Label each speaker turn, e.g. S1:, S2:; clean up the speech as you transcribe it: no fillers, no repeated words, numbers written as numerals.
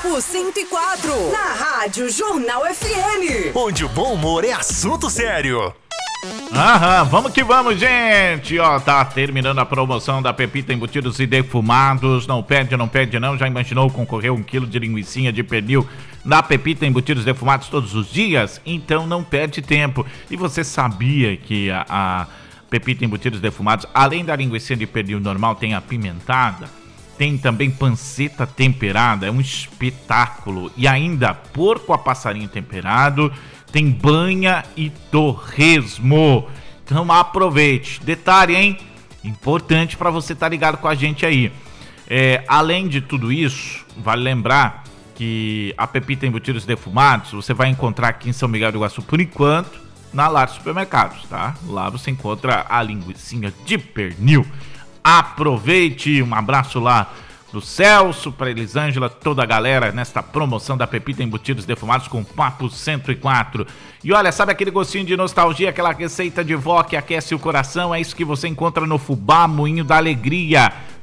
S1: Papo 104, na Rádio Jornal FM.
S2: Onde o bom humor é assunto sério.
S3: Vamos que vamos, gente. Ó, tá terminando a promoção da Pepita Embutidos e Defumados. Não perde não. Já imaginou concorrer 1 quilo de linguicinha de pernil da Pepita Embutidos e Defumados todos os dias? Então não perde tempo. E você sabia que a Pepita Embutidos e Defumados, além da linguicinha de pernil normal, tem apimentada? Tem também panceta temperada, é um espetáculo. E ainda porco a passarinho temperado, tem banha e torresmo. Então aproveite. Detalhe, hein? Importante para você estar ligado com a gente aí. Além de tudo isso, vale lembrar que a Pepita Embutidos e Defumados você vai encontrar aqui em São Miguel do Iguaçu, por enquanto, na Lar Supermercados, tá? Lá você encontra a linguicinha de pernil. Aproveite, um abraço lá pro Celso, pra Elisângela, toda a galera nesta promoção da Pepita Embutidos Defumados com Papo 104. E olha, sabe aquele gostinho de nostalgia, aquela receita de vó que aquece o coração? É isso que você encontra no Fubá Moinho da Alegria.